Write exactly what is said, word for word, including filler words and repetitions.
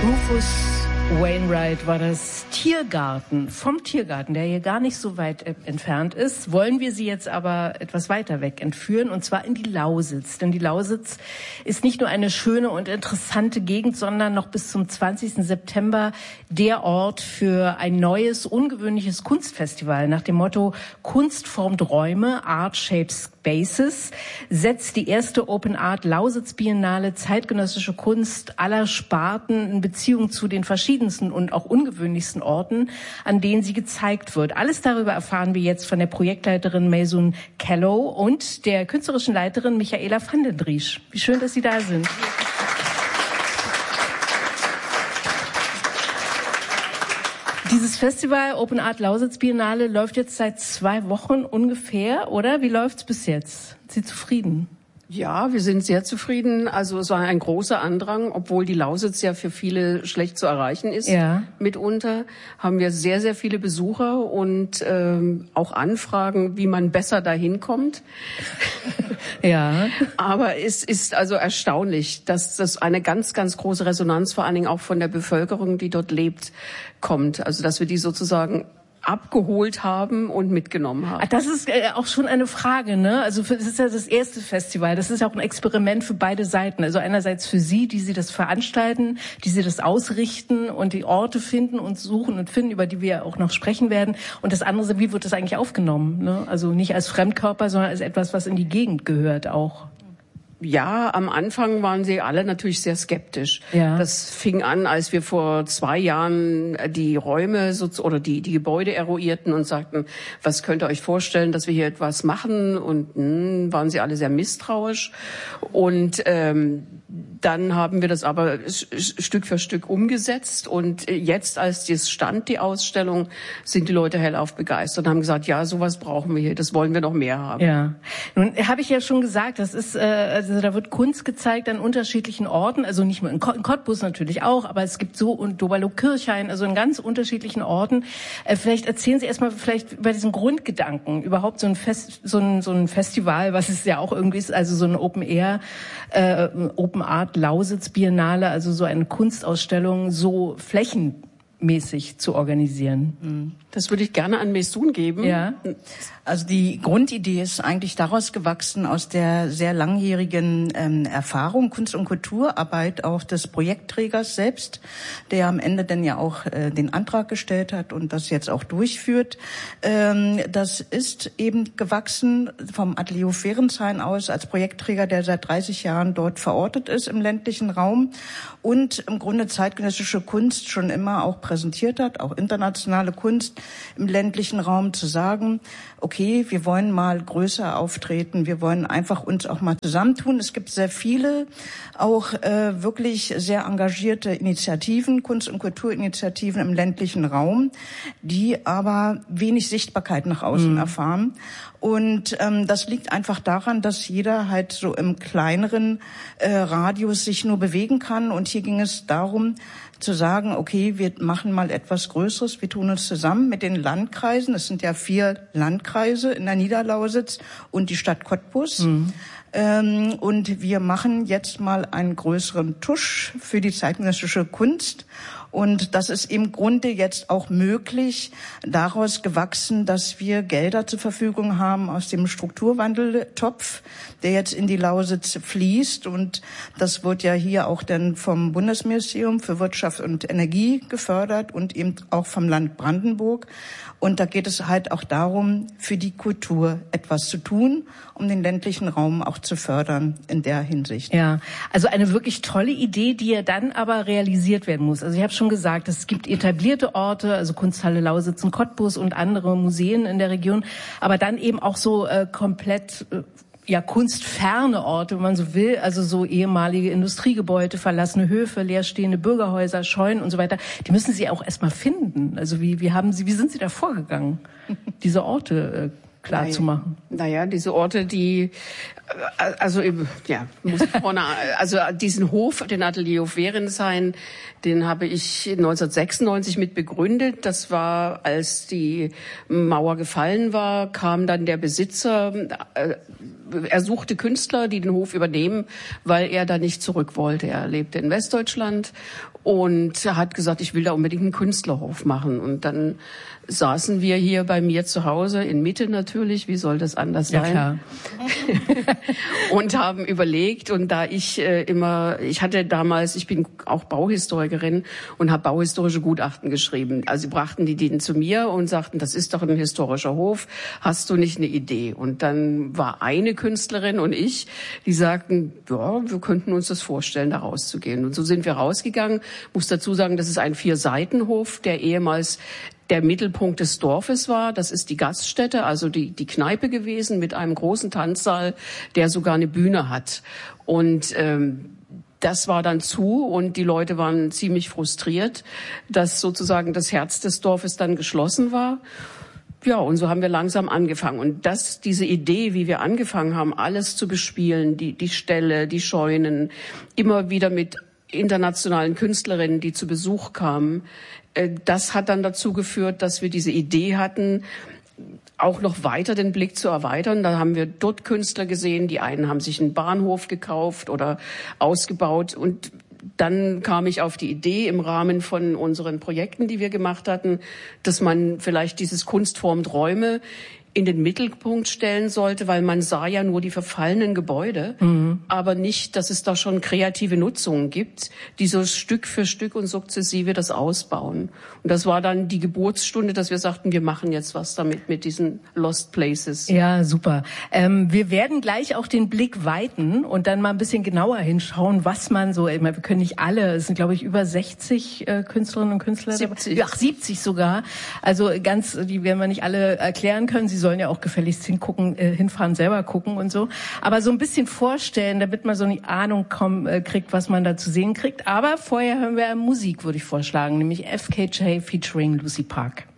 Rufus Wainwright war das. Tiergarten. Vom Tiergarten, der hier gar nicht so weit entfernt ist, wollen wir Sie jetzt aber etwas weiter weg entführen, und zwar in die Lausitz. Denn die Lausitz ist nicht nur eine schöne und interessante Gegend, sondern noch bis zum zwanzigsten September der Ort für ein neues, ungewöhnliches Kunstfestival. Nach dem Motto Kunst formt Räume, Art shapes Spaces, setzt die erste Open Art Lausitz Biennale zeitgenössische Kunst aller Sparten in Beziehung zu den verschiedensten und auch ungewöhnlichsten Orten, an denen sie gezeigt wird. Alles darüber erfahren wir jetzt von der Projektleiterin Maysoon Callow und der künstlerischen Leiterin Michaela van den Driesch. Wie schön, dass Sie da sind. Dieses Festival Open Art Lausitz Biennale läuft jetzt seit zwei Wochen ungefähr, oder? Wie läuft's bis jetzt? Sind Sie zufrieden? Ja, wir sind sehr zufrieden. Also es war ein großer Andrang, obwohl die Lausitz ja für viele schlecht zu erreichen ist. Ja. Mitunter haben wir sehr, sehr viele Besucher und ähm, auch Anfragen, wie man besser dahin kommt. Ja. Aber es ist also erstaunlich, dass das eine ganz, ganz große Resonanz, vor allen Dingen auch von der Bevölkerung, die dort lebt, kommt. Also dass wir die sozusagen abgeholt haben und mitgenommen haben. Das ist äh, auch schon eine Frage, ne? Also es ist ja das erste Festival. Das ist ja auch ein Experiment für beide Seiten. Also einerseits für Sie, die Sie das veranstalten, die Sie das ausrichten und die Orte finden und suchen und finden, über die wir auch noch sprechen werden. Und das andere, wie wird das eigentlich aufgenommen? Ne? Also nicht als Fremdkörper, sondern als etwas, was in die Gegend gehört auch. Ja, am Anfang waren sie alle natürlich sehr skeptisch. Ja. Das fing an, als wir vor zwei Jahren die Räume so, oder die, die Gebäude eruierten und sagten, was könnt ihr euch vorstellen, dass wir hier etwas machen? Und mh, waren sie alle sehr misstrauisch. Und ähm, dann haben wir das aber Stück für Stück umgesetzt. Und jetzt, als das stand, die Ausstellung, sind die Leute hellauf begeistert und haben gesagt, ja, sowas brauchen wir hier, das wollen wir noch mehr haben. Ja, nun habe ich ja schon gesagt, das ist, äh, also da wird Kunst gezeigt an unterschiedlichen Orten, also nicht nur in, in Cottbus natürlich auch, aber es gibt so und Doberlo-Kirchhain, also in ganz unterschiedlichen Orten. Äh, vielleicht erzählen Sie erstmal vielleicht über diesen Grundgedanken, überhaupt so ein Fest, so ein, so ein Festival, was es ja auch irgendwie ist, also so ein Open Air, äh, Open Art Lausitz Biennale, also so eine Kunstausstellung so flächenmäßig zu organisieren. Das würde ich gerne an Maysoon geben. Ja. Also die Grundidee ist eigentlich daraus gewachsen, aus der sehr langjährigen ähm, Erfahrung, Kunst- und Kulturarbeit auch des Projektträgers selbst, der am Ende dann ja auch äh, den Antrag gestellt hat und das jetzt auch durchführt. Ähm, das ist eben gewachsen vom Atelier Ferenstein aus als Projektträger, der seit dreißig Jahren dort verortet ist im ländlichen Raum und im Grunde zeitgenössische Kunst schon immer auch präsentiert hat, auch internationale Kunst im ländlichen Raum, zu sagen, okay, wir wollen mal größer auftreten, wir wollen einfach uns auch mal zusammentun. Es gibt sehr viele, auch äh, wirklich sehr engagierte Initiativen, Kunst- und Kulturinitiativen im ländlichen Raum, die aber wenig Sichtbarkeit nach außen mhm. erfahren. Und ähm, das liegt einfach daran, dass jeder halt so im kleineren äh, Radius sich nur bewegen kann. Und hier ging es darum, zu sagen, okay, wir machen mal etwas Größeres, wir tun uns zusammen mit den Landkreisen, es sind ja vier Landkreise in der Niederlausitz und die Stadt Cottbus. Mhm. Ähm, und wir machen jetzt mal einen größeren Tusch für die zeitgenössische Kunst. Und das ist im Grunde jetzt auch möglich, daraus gewachsen, dass wir Gelder zur Verfügung haben aus dem Strukturwandeltopf, der jetzt in die Lausitz fließt. Und das wird ja hier auch dann vom Bundesministerium für Wirtschaft und Energie gefördert und eben auch vom Land Brandenburg. Und da geht es halt auch darum, für die Kultur etwas zu tun, um den ländlichen Raum auch zu fördern in der Hinsicht. Ja, also eine wirklich tolle Idee, die ja dann aber realisiert werden muss. Also ich habe schon gesagt, es gibt etablierte Orte, also Kunsthalle Lausitz und Cottbus und andere Museen in der Region, aber dann eben auch so äh, komplett äh, ja kunstferne Orte, wenn man so will, also so ehemalige Industriegebäude, verlassene Höfe, leerstehende Bürgerhäuser, Scheunen und so weiter. Die müssen Sie auch erstmal finden. Also wie wie haben Sie, wie sind Sie da vorgegangen, diese Orte äh, klar zu machen? Naja, diese Orte, die, also ja, muss ich vorne, also diesen Hof, den Atelierhof Werenshain, den habe ich neunzehnhundertsechsundneunzig mit begründet. Das war, als die Mauer gefallen war, kam dann der Besitzer, äh, er suchte Künstler, die den Hof übernehmen, weil er da nicht zurück wollte. Er lebte in Westdeutschland und hat gesagt, ich will da unbedingt einen Künstlerhof machen. Und dann saßen wir hier bei mir zu Hause, in Mitte natürlich, wie soll das anders sein? Ja, klar. Und haben überlegt, und da ich äh, immer, ich hatte damals, ich bin auch Bauhistorikerin und habe bauhistorische Gutachten geschrieben. Also brachten die den zu mir und sagten, das ist doch ein historischer Hof, hast du nicht eine Idee? Und dann war eine Künstlerin und ich, die sagten, ja, wir könnten uns das vorstellen, da rauszugehen. Und so sind wir rausgegangen. Muss dazu sagen, das ist ein Vier-Seiten-Hof, der ehemals der Mittelpunkt des Dorfes war. Das ist die Gaststätte, also die, die Kneipe gewesen mit einem großen Tanzsaal, der sogar eine Bühne hat. Und ähm, das war dann zu und die Leute waren ziemlich frustriert, dass sozusagen das Herz des Dorfes dann geschlossen war. Ja, und so haben wir langsam angefangen. Und das, diese Idee, wie wir angefangen haben, alles zu bespielen, die, die Ställe, die Scheunen, immer wieder mit internationalen Künstlerinnen, die zu Besuch kamen, das hat dann dazu geführt, dass wir diese Idee hatten, auch noch weiter den Blick zu erweitern. Da haben wir dort Künstler gesehen. Die einen haben sich einen Bahnhof gekauft oder ausgebaut. Und dann kam ich auf die Idee im Rahmen von unseren Projekten, die wir gemacht hatten, dass man vielleicht dieses Kunstform Träume in den Mittelpunkt stellen sollte, weil man sah ja nur die verfallenen Gebäude, mhm. aber nicht, dass es da schon kreative Nutzungen gibt, die so Stück für Stück und sukzessive das ausbauen. Und das war dann die Geburtsstunde, dass wir sagten, wir machen jetzt was damit, mit diesen Lost Places. Ja, super. Ähm, wir werden gleich auch den Blick weiten und dann mal ein bisschen genauer hinschauen, was man so, wir können nicht alle, es sind glaube ich über sechzig äh, Künstlerinnen und Künstler. siebzig. Ja, siebzig sogar. Also ganz, die werden wir nicht alle erklären können. Sie sollen ja auch gefälligst hingucken, äh, hinfahren, selber gucken und so. Aber so ein bisschen vorstellen, damit man so eine Ahnung kommen, äh, kriegt, was man da zu sehen kriegt. Aber vorher hören wir Musik, würde ich vorschlagen, nämlich F K J featuring Lucy Park.